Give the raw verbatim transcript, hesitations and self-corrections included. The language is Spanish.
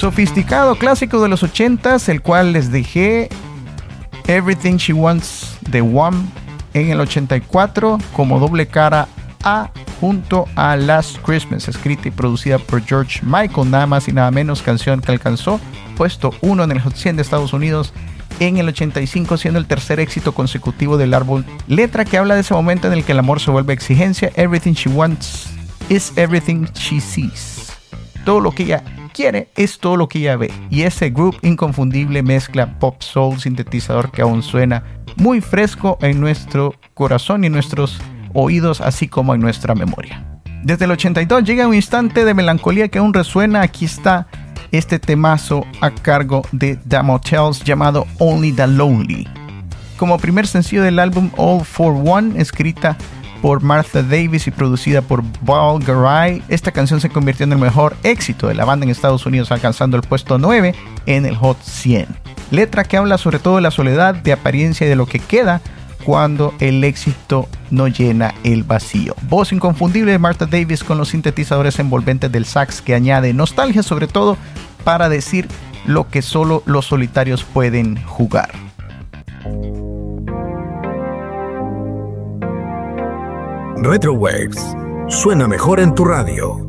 Sofisticado clásico de los ochentas, el cual les dejé Everything She Wants de Wham en el ochenta y cuatro como doble cara A junto a Last Christmas, escrita y producida por George Michael, nada más y nada menos, canción que alcanzó puesto uno en el Hot cien de Estados Unidos en el ochenta y cinco, siendo el tercer éxito consecutivo del álbum. Letra que habla de ese momento en el que el amor se vuelve exigencia. Everything she wants is everything she sees. Todo lo que ella quiere es todo lo que ella ve. Y ese groove inconfundible mezcla pop soul, sintetizador que aún suena muy fresco en nuestro corazón y nuestros oídos, así como en nuestra memoria. Desde el ochenta y dos llega un instante de melancolía que aún resuena. Aquí está este temazo a cargo de The Motels llamado Only the Lonely. Como primer sencillo del álbum All for One, escrita por Martha Davis y producida por Val Garay, esta canción se convirtió en el mejor éxito de la banda en Estados Unidos, alcanzando el puesto nueve en el Hot cien. Letra que habla sobre todo de la soledad, de apariencia y de lo que queda cuando el éxito no llena el vacío. Voz inconfundible de Martha Davis con los sintetizadores envolventes del sax que añade nostalgia, sobre todo para decir lo que solo los solitarios pueden jugar. Retrowaves suena mejor en tu radio.